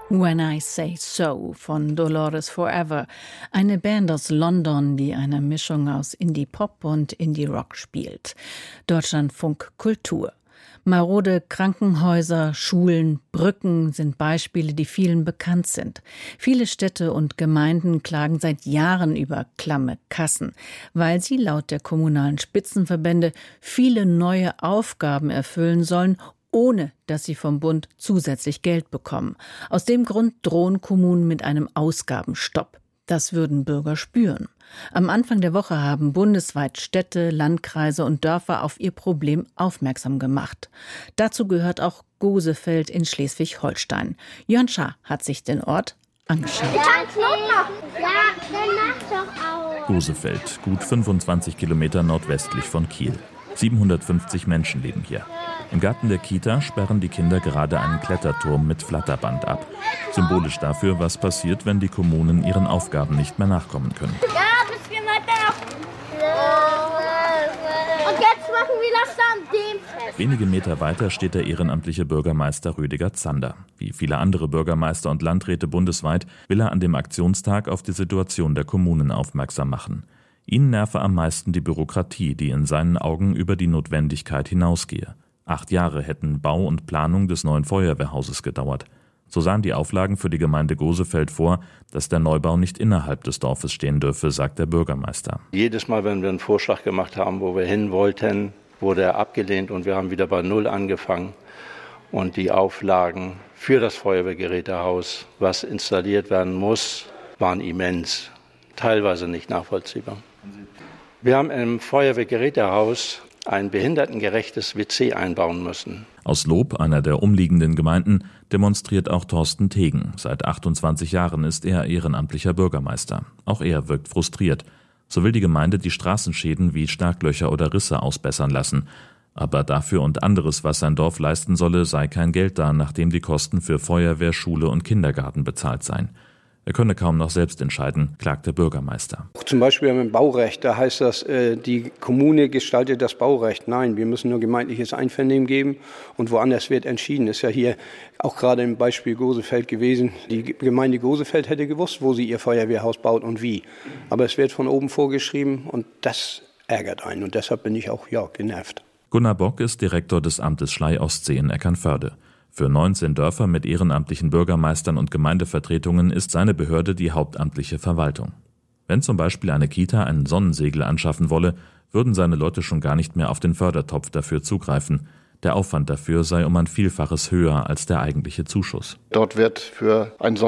When I Say So von Dolores Forever, eine Band aus London, die eine Mischung aus Indie-Pop und Indie-Rock spielt. Deutschlandfunk Kultur. Marode Krankenhäuser, Schulen, Brücken sind Beispiele, die vielen bekannt sind. Viele Städte und Gemeinden klagen seit Jahren über klamme Kassen, weil sie laut der kommunalen Spitzenverbände viele neue Aufgaben erfüllen sollen, ohne dass sie vom Bund zusätzlich Geld bekommen. Aus dem Grund drohen Kommunen mit einem Ausgabenstopp. Das würden Bürger spüren. Am Anfang der Woche haben bundesweit Städte, Landkreise und Dörfer auf ihr Problem aufmerksam gemacht. Dazu gehört auch Gosefeld in Schleswig-Holstein. Jörn Schaar hat sich den Ort angeschaut. Gosefeld, gut 25 Kilometer nordwestlich von Kiel. 750 Menschen leben hier. Im Garten der Kita sperren die Kinder gerade einen Kletterturm mit Flatterband ab. Symbolisch dafür, was passiert, wenn die Kommunen ihren Aufgaben nicht mehr nachkommen können. Und jetzt machen wir das da an dem fest. Wenige Meter weiter steht der ehrenamtliche Bürgermeister Rüdiger Zander. Wie viele andere Bürgermeister und Landräte bundesweit will er an dem Aktionstag auf die Situation der Kommunen aufmerksam machen. Ihn nerve am meisten die Bürokratie, die in seinen Augen über die Notwendigkeit hinausgehe. 8 Jahre hätten Bau und Planung des neuen Feuerwehrhauses gedauert. So sahen die Auflagen für die Gemeinde Gosefeld vor, dass der Neubau nicht innerhalb des Dorfes stehen dürfe, sagt der Bürgermeister. Jedes Mal, wenn wir einen Vorschlag gemacht haben, wo wir hin wollten, wurde er abgelehnt und wir haben wieder bei Null angefangen. Und die Auflagen für das Feuerwehrgerätehaus, was installiert werden muss, waren immens, teilweise nicht nachvollziehbar. Wir haben im Feuerwehrgerätehaus ein behindertengerechtes WC einbauen müssen. Aus Lob, einer der umliegenden Gemeinden, demonstriert auch Thorsten Tegen. Seit 28 Jahren ist er ehrenamtlicher Bürgermeister. Auch er wirkt frustriert. So will die Gemeinde die Straßenschäden wie Schlaglöcher oder Risse ausbessern lassen. Aber dafür und anderes, was sein Dorf leisten solle, sei kein Geld da, nachdem die Kosten für Feuerwehr, Schule und Kindergarten bezahlt seien. Er könne kaum noch selbst entscheiden, klagt der Bürgermeister. Zum Beispiel im Baurecht, da heißt das, die Kommune gestaltet das Baurecht. Nein, wir müssen nur gemeindliches Einvernehmen geben und woanders wird entschieden. Ist ja hier auch gerade im Beispiel Gosefeld gewesen. Die Gemeinde Gosefeld hätte gewusst, wo sie ihr Feuerwehrhaus baut und wie. Aber es wird von oben vorgeschrieben und das ärgert einen und deshalb bin ich auch genervt. Gunnar Bock ist Direktor des Amtes Schlei-Ostsee in Eckernförde. Für 19 Dörfer mit ehrenamtlichen Bürgermeistern und Gemeindevertretungen ist seine Behörde die hauptamtliche Verwaltung. Wenn zum Beispiel eine Kita einen Sonnensegel anschaffen wolle, würden seine Leute schon gar nicht mehr auf den Fördertopf dafür zugreifen. Der Aufwand dafür sei um ein Vielfaches höher als der eigentliche Zuschuss. Dort wird für ein